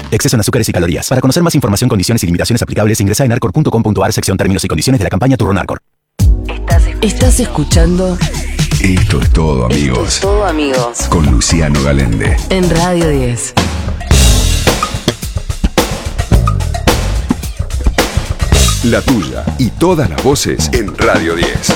Exceso en azúcares y calorías. Para conocer más información, condiciones y limitaciones aplicables, ingresa en arcor.com.ar, sección términos y condiciones de la campaña Turrón Arcor. Estás escuchando Esto es todo, amigos. Todo Amigos Con Luciano Galende. en Radio 10. La tuya y todas las voces en Radio 10.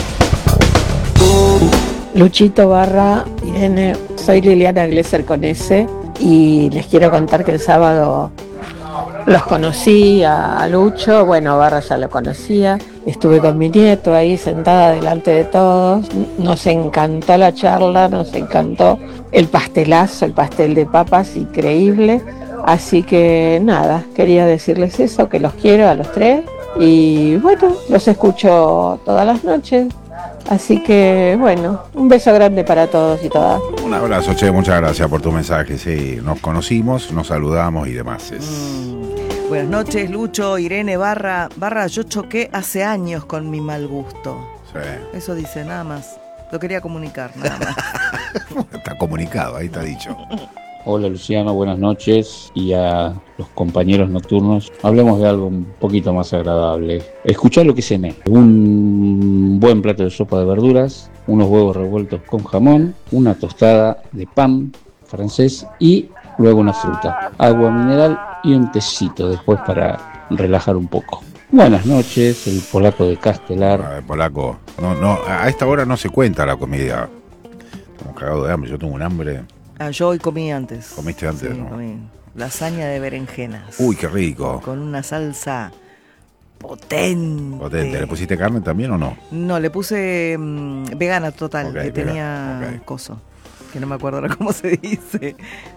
Luchito Barra, Irene, soy Liliana Glesser con S y les quiero contar que el sábado los conocí a Lucho, bueno, Barra ya lo conocía, estuve con mi nieto ahí sentada delante de todos, nos encantó la charla, nos encantó el pastelazo, el pastel de papas, increíble, así que nada, quería decirles eso, que los quiero a los tres y bueno, los escucho todas las noches. Así que, bueno, un beso grande para todos y todas. Un abrazo, Che, muchas gracias por tu mensaje. Sí, nos conocimos, nos saludamos y demás. Buenas noches, Lucho, Irene, Barra, yo choqué hace años con mi mal gusto. Sí. Eso dice, nada más. Lo quería comunicar, nada más. Está comunicado, ahí está dicho. Hola Luciano, buenas noches y a los compañeros nocturnos. Hablemos de algo un poquito más agradable. Escuchá lo que cené. Un buen plato de sopa de verduras, unos huevos revueltos con jamón, una tostada de pan francés y luego una fruta, agua mineral y un tecito después para relajar un poco. Buenas noches, el polaco de Castelar. El polaco, no, a esta hora no se cuenta la comida. Estamos cagados de hambre, yo tengo un hambre. Yo hoy comí antes. ¿Comiste antes? Sí, ¿no? comí lasaña de berenjenas. Uy, qué rico. Con una salsa potente. ¿Le pusiste carne también o no? No, le puse vegana total, Okay, que tenía coso, que no me acuerdo ahora cómo se dice.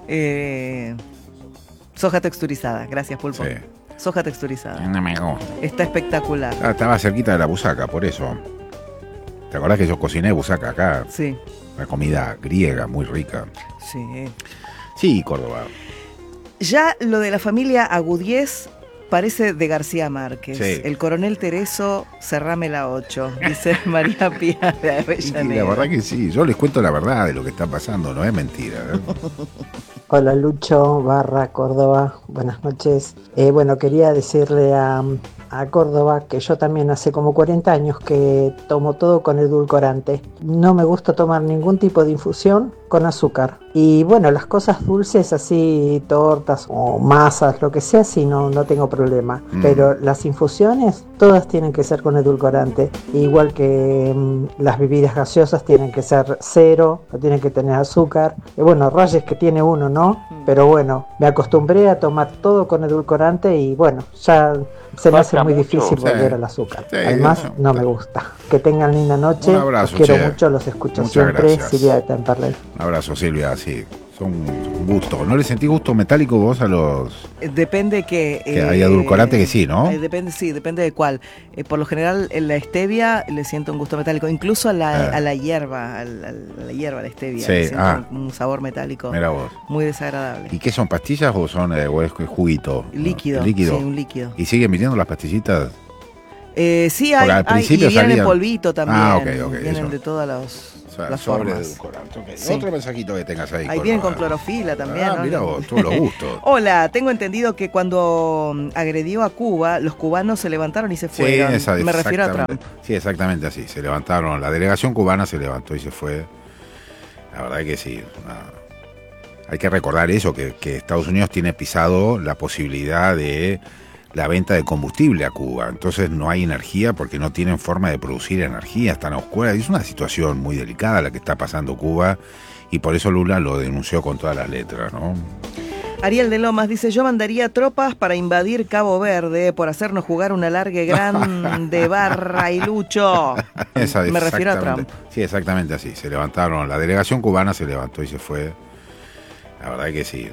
Soja texturizada, gracias Pulpo. Sí. Soja texturizada. No me gusta. Está espectacular. Estaba cerquita de la busaca, por eso. ¿Te acordás que yo cociné busaca acá? Sí. Una comida griega muy rica. Sí. Sí, Córdoba. Ya lo de la familia Agudiez parece de García Márquez. Sí. El coronel Tereso, cerrame la 8, dice María Pía de Y Avellaneda. la verdad que sí, yo les cuento la verdad de lo que está pasando, no es mentira. Hola Lucho, Barra, Córdoba, buenas noches. Bueno, quería decirle a Córdoba que yo también hace como 40 años que tomo todo con edulcorante. No me gusta tomar ningún tipo de infusión con azúcar. Y bueno, las cosas dulces así, tortas o masas, lo que sea, sí, no tengo problema. Pero las infusiones, todas tienen que ser con edulcorante. Igual que las bebidas gaseosas tienen que ser cero, no tienen que tener azúcar. Y bueno, rayes que tiene uno, ¿no? Pero bueno, me acostumbré a tomar todo con edulcorante y bueno, ya se me hace muy difícil volver al azúcar. Sí, Además, eso. no me gusta. Que tengan linda noche. Un abrazo, los quiero che. mucho, los escucho Muchas siempre. gracias. Silvia de Temperley. Un abrazo, Silvia, sí. Son un gusto. ¿No le sentís gusto metálico vos a los...? Depende que hay edulcorante que sí, ¿no? Depende de cuál. Por lo general, en la stevia le siento un gusto metálico. Incluso a la hierba, a la hierba, a la stevia. Sí, le siento un sabor metálico. Mirá vos. Muy desagradable. ¿Y qué son, pastillas o es juguito? Líquido. Líquido. Sí, un líquido. ¿Y siguen viniendo las pastillitas? Sí, Porque al hay principio y vienen salían- en polvito también. Ah, ok, Vienen eso. de todas las sobre formas. edulcorante. Okay. Sí. Otro mensajito que tengas ahí. Ahí vienen Córdoba. con clorofila también. Ah, ¿no? mirá vos, todos los gustos. Hola, tengo entendido que cuando agredió a Cuba, los cubanos se levantaron y se fueron. Me refiero a Trump. Sí, exactamente así. Se levantaron, la delegación cubana se levantó y se fue. La verdad es que sí. Hay que recordar eso, que Estados Unidos tiene pisado la posibilidad de la venta de combustible a Cuba. Entonces no hay energía porque no tienen forma de producir energía, están a oscuras. Es una situación muy delicada la que está pasando Cuba y por eso Lula lo denunció con todas las letras, ¿no? Ariel de Lomas dice, yo mandaría tropas para invadir Cabo Verde por hacernos jugar una largue grande Barra y Lucho. Me refiero a Trump. Sí, exactamente así. Se levantaron, la delegación cubana se levantó y se fue. La verdad es que sí.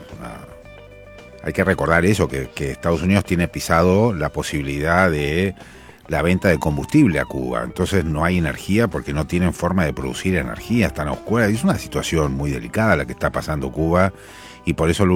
Hay que recordar eso, que Estados Unidos tiene pisado la posibilidad de la venta de combustible a Cuba. Entonces no hay energía porque no tienen forma de producir energía, están a oscuras. Es una situación muy delicada la que está pasando Cuba y por eso